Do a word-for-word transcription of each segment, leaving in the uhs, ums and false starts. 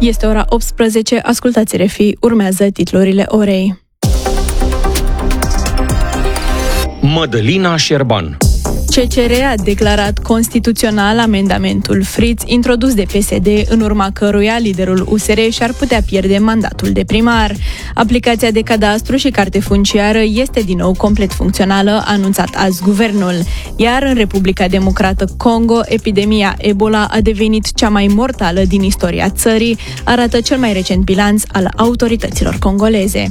Este ora optsprezece, ascultați R F I, urmează titlurile orei. Mădălina Șerban. C C R a declarat constituțional amendamentul Fritz introdus de P S D, în urma căruia liderul U S R și-ar putea pierde mandatul de primar. Aplicația de cadastru și carte funciară este din nou complet funcțională, a anunțat azi guvernul. Iar în Republica Democrată Congo, epidemia Ebola a devenit cea mai mortală din istoria țării, arată cel mai recent bilanț al autorităților congoleze.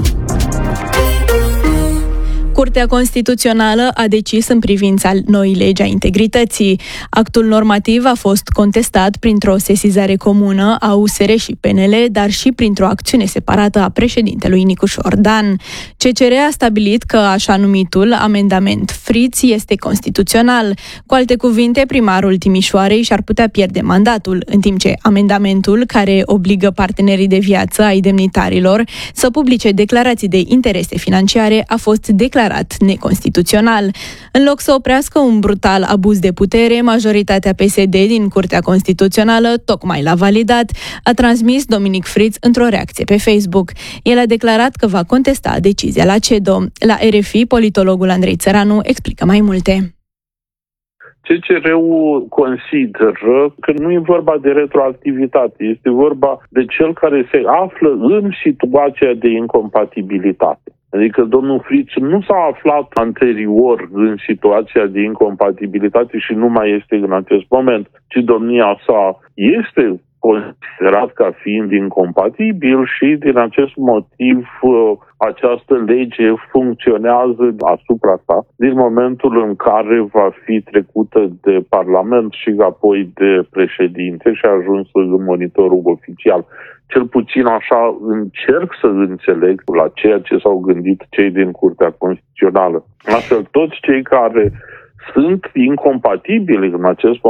Curtea Constituțională a decis în privința noii legi a integrității. Actul normativ a fost contestat printr-o sesizare comună a U S R și P N L, dar și printr-o acțiune separată a președintelui Nicușor Dan. C C R a stabilit că așa numitul amendament Fritz este constituțional. Cu alte cuvinte, primarul Timișoarei și-ar putea pierde mandatul, în timp ce amendamentul, care obligă partenerii de viață ai demnitarilor să publice declarații de interese financiare, a fost declarat neconstituțional. În loc să oprească un brutal abuz de putere, majoritatea P S D din Curtea Constituțională tocmai l-a validat, a transmis Dominic Fritz într-o reacție pe Facebook. El a declarat că va contesta decizia la C E D O. La R F I, politologul Andrei Țăranu explică mai multe. C C R-ul consideră că nu e vorba de retroactivitate, este vorba de cel care se află în situația de incompatibilitate. Adică domnul Fritz nu s-a aflat anterior în situația de incompatibilitate și nu mai este în acest moment, ci domnia sa este considerat ca fiind incompatibil și din acest motiv această lege funcționează asupra sa din momentul în care va fi trecută de Parlament și apoi de președinte și a ajuns în monitorul oficial. Cel puțin așa încerc să înțeleg la ceea ce s-au gândit cei din Curtea Constituțională. Astfel, toți cei care sunt incompatibili în acest